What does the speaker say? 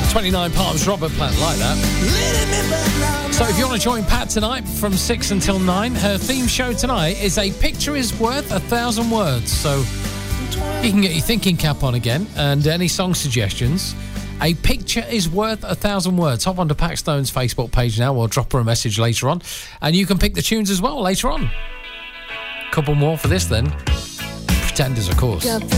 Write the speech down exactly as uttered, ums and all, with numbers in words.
twenty-nine Palms, Robert Plant, like that. So if you want to join Pat tonight from six until nine, her theme show tonight is A Picture is Worth a Thousand Words. So you can get your thinking cap on again and any song suggestions. A Picture is Worth a Thousand Words. Hop onto Pat Stone's Facebook page now or drop her a message later on. And you can pick the tunes as well later on. Couple more for this then. Pretenders, of course.